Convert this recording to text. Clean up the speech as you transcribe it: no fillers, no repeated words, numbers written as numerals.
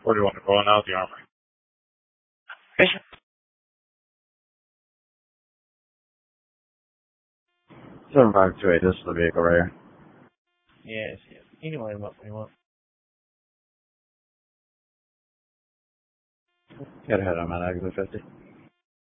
Where do you want to go on out the armory? 7528, this is the vehicle right here. Yes, yes. You can line them up when you want. Get ahead, I'm at exit 50.